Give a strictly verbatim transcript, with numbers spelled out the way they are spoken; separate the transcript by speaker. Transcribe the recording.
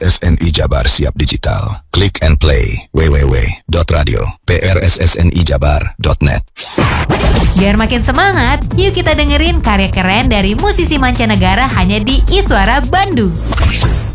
Speaker 1: S N I Jabar siap digital. Click and play w w w dot radio prssni jabar dot net.
Speaker 2: Biar makin semangat, yuk kita dengerin karya keren dari musisi mancanegara hanya di Iswara Bandung.